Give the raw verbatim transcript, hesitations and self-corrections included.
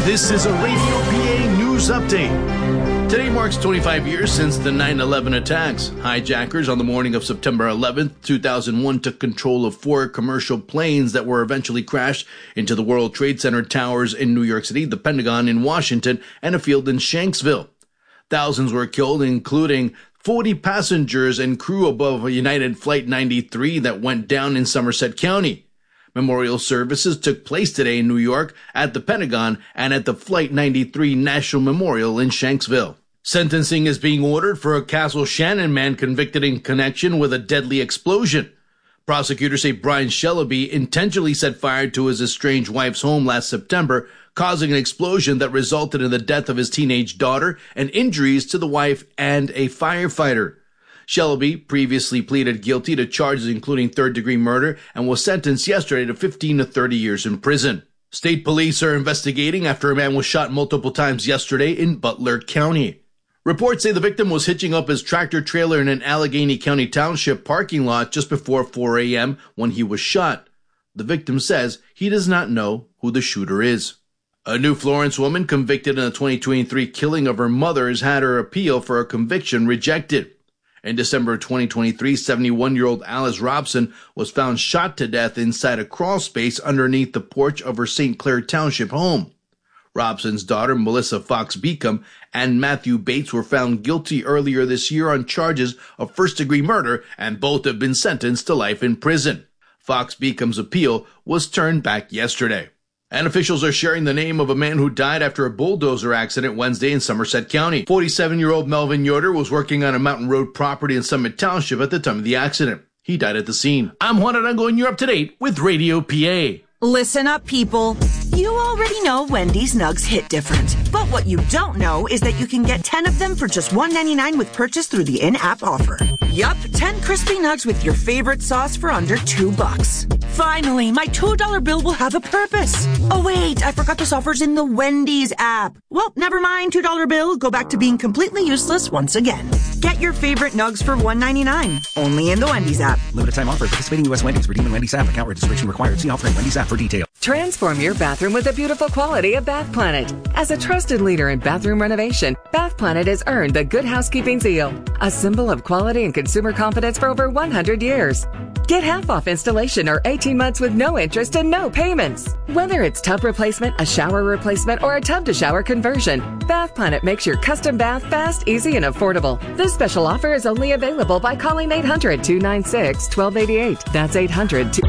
This is a Radio P A News Update. Today marks twenty-five years since the nine eleven attacks. Hijackers on the morning of September eleventh, two thousand one took control of four commercial planes that were eventually crashed into the World Trade Center towers in New York City, the Pentagon in Washington, and a field in Shanksville. Thousands were killed, including forty passengers and crew above United Flight ninety-three that went down in Somerset County. Memorial services took place today in New York at the Pentagon and at the Flight ninety-three National Memorial in Shanksville. Sentencing is being ordered for a Castle Shannon man convicted in connection with a deadly explosion. Prosecutors say Brian Shellaby intentionally set fire to his estranged wife's home last September, causing an explosion that resulted in the death of his teenage daughter and injuries to the wife and a firefighter. Shellaby previously pleaded guilty to charges including third-degree murder and was sentenced yesterday to fifteen to thirty years in prison. State police are investigating after a man was shot multiple times yesterday in Butler County. Reports say the victim was hitching up his tractor-trailer in an Allegheny County Township parking lot just before four a.m. when he was shot. The victim says he does not know who the shooter is. A New Florence woman convicted in the twenty twenty-three killing of her mother has had her appeal for a conviction rejected. In December twenty twenty-three, seventy-one-year-old Alice Robson was found shot to death inside a crawl space underneath the porch of her Saint Clair Township home. Robson's daughter, Melissa Fox Beacom, and Matthew Bates were found guilty earlier this year on charges of first-degree murder, and both have been sentenced to life in prison. Fox Beacom's appeal was turned back yesterday. And officials are sharing the name of a man who died after a bulldozer accident Wednesday in Somerset County. forty-seven-year-old Melvin Yoder was working on a Mountain Road property in Summit Township at the time of the accident. He died at the scene. I'm Juan Arango, and you're up to date with Radio P A. Listen up, people. You already know Wendy's Nugs hit different. But what you don't know is that you can get ten of them for just one ninety-nine with purchase through the in-app offer. Yup, ten crispy nugs with your favorite sauce for under two bucks. Finally, my two dollar bill will have a purpose. Oh wait, I forgot this offer's in the Wendy's app. Well, never mind, two dollar bill. Go back to being completely useless once again. Get your favorite nugs for one ninety-nine. Only in the Wendy's app. Limited time offer. Participating U S Wendy's. Redeem in Wendy's app. Account registration required. See offer in Wendy's app for details. Transform your bathroom with the beautiful quality of Bath Planet. As a trusted leader in bathroom renovation, Bath Planet has earned the Good Housekeeping seal, a symbol of quality and consumer confidence for over one hundred years. Get half off installation or eighteen months with no interest and no payments. Whether it's tub replacement, a shower replacement, or a tub-to-shower conversion, Bath Planet makes your custom bath fast, easy, and affordable. This special offer is only available by calling eight hundred, two nine six, one two eight eight. That's eight hundred, two